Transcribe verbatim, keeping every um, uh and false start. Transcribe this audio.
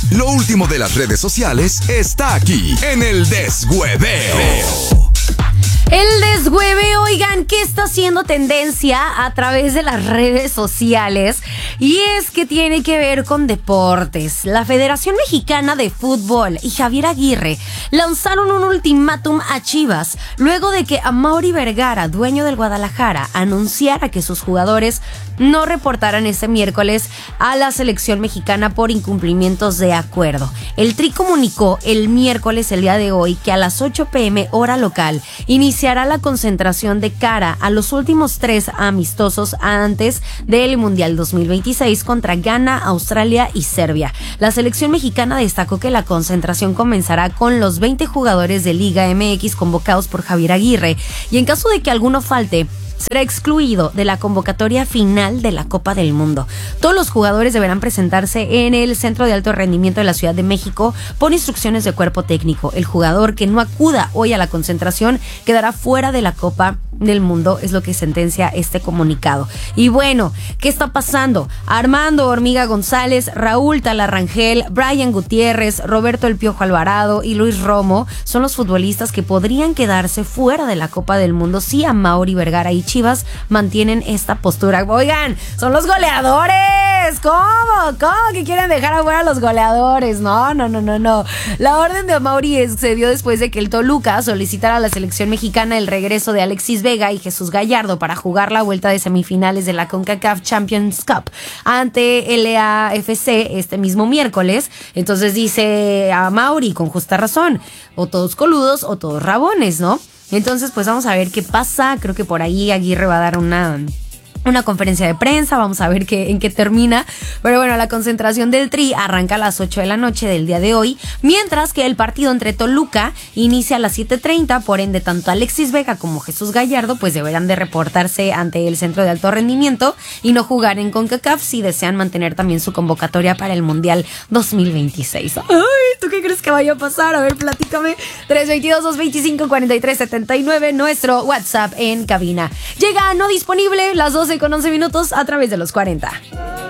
Lo último de las redes sociales está aquí en el Deshueveo. El deshueve, oigan, ¿qué está haciendo tendencia a través de las redes sociales? Y es que tiene que ver con deportes. La Federación Mexicana de Fútbol y Javier Aguirre lanzaron un ultimátum a Chivas luego de que Amaury Vergara, dueño del Guadalajara, anunciara que sus jugadores no reportaran este miércoles a la selección mexicana por incumplimientos de acuerdo. El Tri comunicó el miércoles, el día de hoy, que a las ocho pm hora local iniciará la concentración de cara a los últimos tres amistosos antes del Mundial dos mil veintiséis contra Ghana, Australia y Serbia. La selección mexicana destacó que la concentración comenzará con los veinte jugadores de Liga M X convocados por Javier Aguirre y en caso de que alguno falte, será excluido de la convocatoria final de la Copa del Mundo. Todos los jugadores deberán presentarse en el Centro de Alto Rendimiento de la Ciudad de México por instrucciones de cuerpo técnico. El jugador que no acuda hoy a la concentración quedará fuera de la Copa del Mundo, es lo que sentencia este comunicado. Y bueno, ¿qué está pasando? Armando Hormiga González, Raúl Talarrangel, Brian Gutiérrez, Roberto El Piojo Alvarado y Luis Romo son los futbolistas que podrían quedarse fuera de la Copa del Mundo si Amaury Vergara y Chivas mantienen esta postura. Oigan, son los goleadores. ¿Cómo? ¿Cómo que quieren dejar afuera a los goleadores? No, no, no, no, no. La orden de Amaury se dio después de que el Toluca solicitara a la selección mexicana el regreso de Alexis Vega y Jesús Gallardo para jugar la vuelta de semifinales de la CONCACAF Champions Cup ante el L A F C este mismo miércoles. Entonces dice Amaury, con justa razón, o todos coludos o todos rabones, ¿no? Entonces pues vamos a ver qué pasa. Creo que por ahí Aguirre va a dar una... una conferencia de prensa, vamos a ver qué, en qué termina, pero bueno, la concentración del Tri arranca a las ocho de la noche del día de hoy, mientras que el partido entre Toluca inicia a las siete treinta, por ende tanto Alexis Vega como Jesús Gallardo pues deberán de reportarse ante el Centro de Alto Rendimiento y no jugar en CONCACAF si desean mantener también su convocatoria para el Mundial dos mil veintiséis. Ay, ¿tú qué crees que vaya a pasar? A ver, platícame. tres dos dos, dos dos cinco, cuatro tres siete nueve, nuestro WhatsApp en cabina. Llega no disponible, las doce con once minutos a través de los cuarenta.